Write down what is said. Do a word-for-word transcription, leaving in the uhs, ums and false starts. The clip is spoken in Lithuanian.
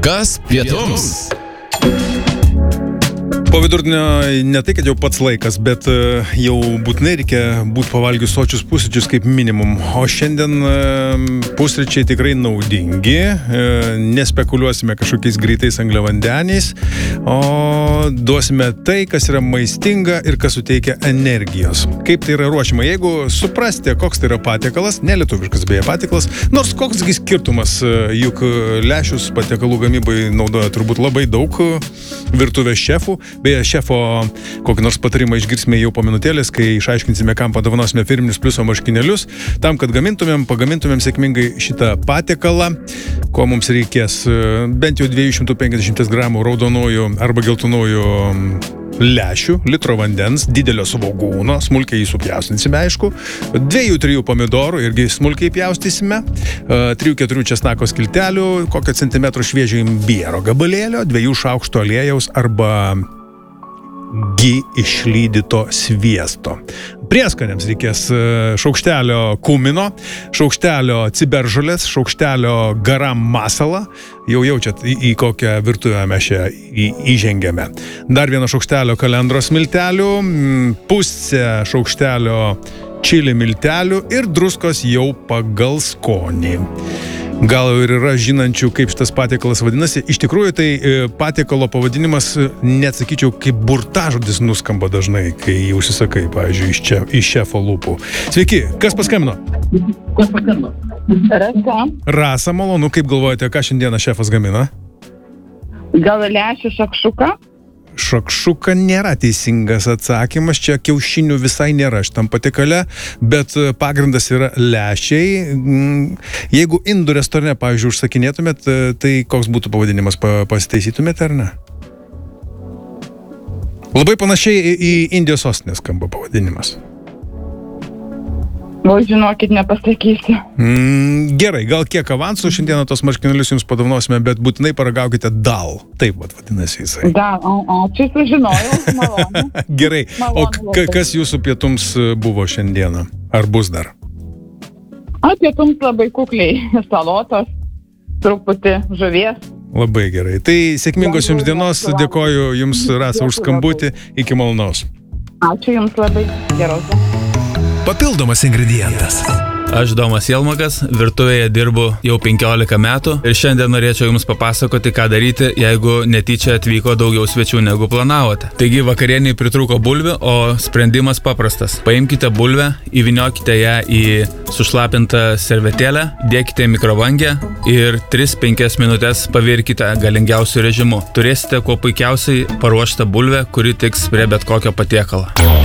Kas pietums? Po vidurdienio ne tai, kad jau pats laikas, bet jau būtinai reikia būti pavalgius sočius pusryčius kaip minimum. O šiandien pusryčiai tikrai naudingi, nespekuliuosime kažkokiais greitais angliavandeniais, o duosime tai, kas yra maistinga ir kas suteikia energijos. Kaip tai yra ruošiama? Jeigu suprastė, koks tai yra patiekalas, nelietuviškas beje patiekalas, nors koksgi skirtumas, juk lęšius patiekalų gamybai naudoja turbūt labai daug virtuvės šefų. Beje, šefo kokį nors patarimą išgirsime jau po minutėlės, kai išaiškinsime, kam padovanosime firminius pliuso marškinėlius, tam, kad gamintumėm, pagamintumėm sėkmingai šitą patiekalą, ko mums reikės bent jau dviejų šimtų penkiasdešimt gramų raudonųjų arba geltonųjų lęšių, litro vandens, didelio svogūno, smulkiai jį supjaustinsime, aišku, dviejų, trijų pomidorų irgi smulkiai pjaustysime, trijų, keturių česnako skiltelių, kokio centimetro šviežio imbiero gabalėlio, dviejų šaukštų aliejaus arba gi išlydyto sviesto. Prieskoniams reikės šaukštelio kumino, šaukštelio ciberžolės, šaukštelio garam masala. Jau jaučiat, į, į kokią virtuvę mes čia į, įžengėme. Dar vieną šaukštelio kalendros miltelių, pusę šaukštelio čili miltelių ir druskos jau pagal skonį. Gal ir yra žinančių, kaip šitas patiekalas vadinasi. Iš tikrųjų, tai patiekalo pavadinimas, neatsakyčiau, kaip burtažodis nuskamba dažnai, kai jį užsisakai, pavyzdžiui, iš, čia, iš šefo lūpų. Sveiki, kas paskambino? Kas paskambino? Rasa. Rasa, malonu, kaip galvojate, ką šiandieną šefas gamina? Gal lęšių šakšuką? Šakšuka nėra teisingas atsakymas, čia kiaušinių visai nėra šitam patiekale, bet pagrindas yra lęšiai. Jeigu indų restorane, pavyzdžiui, užsakinėtumėt, tai koks būtų pavadinimas, pasitaisytumėt ar ne? Labai panašiai į Indijos sostinės skamba pavadinimas. O žinokit, nepasakysiu. Mm, gerai, gal kiek avansų šiandieną tos marškinėlius jums padovanosime, bet būtinai paragaukite dal. Taip vat vadinasi jisai. Dal, ačiū, sužinojau, malonu. Gerai, malonu, o k- kas jūsų pietums buvo šiandieną? Ar bus dar? A, pietums labai kukliai. Salotos, truputį žuvies. Labai gerai. Tai sėkmingos jums dienos, dėkoju jums, Rasa, už skambutį, iki malonaus. Ačiū jums labai, geros. Papildomas ingredientas. Aš Domas Jelmakas, virtuvėje dirbu jau penkiolika metų ir šiandien norėčiau jums papasakoti, ką daryti, jeigu netyčia atvyko daugiau svečių negu planavote. Taigi vakarieniai pritrūko bulvių, o sprendimas paprastas. Paimkite bulvę, įvyniokite ją į sušlapintą servetėlę, dėkite į mikrovangę ir tris penkias minutės pavirkite galingiausių režimu. Turėsite kuo puikiausiai paruoštą bulvę, kuri tiks prie bet kokio patiekalo.